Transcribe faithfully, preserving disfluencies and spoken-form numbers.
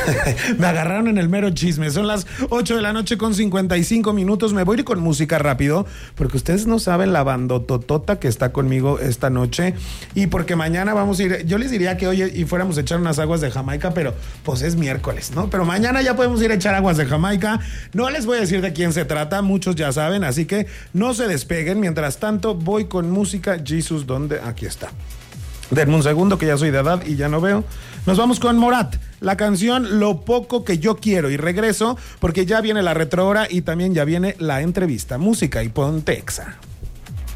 Me agarraron en el mero chisme. Son las ocho de la noche con cincuenta y cinco minutos. Me voy a ir con música rápido, porque ustedes no saben la bandototota que está conmigo esta noche. Y porque mañana vamos a ir. Yo les diría que hoy y fuéramos a echar unas aguas de Jamaica, pero pues es miércoles, ¿no? Pero mañana ya podemos ir a echar aguas de Jamaica. No les voy a decir de quién se trata, muchos ya saben, así que no se despeguen. Mientras tanto, voy con música. Jesus, ¿dónde? Aquí está. Denme un segundo, que ya soy de edad y ya no veo. Nos vamos con Morat, la canción Lo Poco Que Yo Quiero. Y regreso porque ya viene la retrohora y también ya viene la entrevista. Música y ponte exa.